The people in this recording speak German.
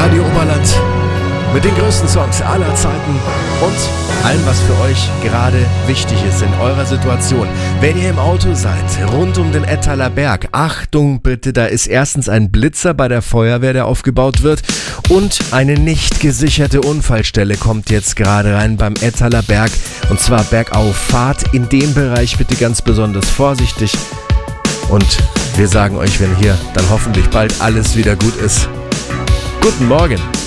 Radio Oberland mit den größten Songs aller Zeiten und allem, was für euch gerade wichtig ist in eurer Situation. Wenn ihr im Auto seid, rund um den Ettaler Berg, Achtung bitte, da ist erstens ein Blitzer bei der Feuerwehr, der aufgebaut wird, und eine nicht gesicherte Unfallstelle kommt jetzt gerade rein beim Ettaler Berg, und zwar bergauf. Fahrt in dem Bereich bitte ganz besonders vorsichtig, und wir sagen euch, wenn hier dann hoffentlich bald alles wieder gut ist, guten Morgen.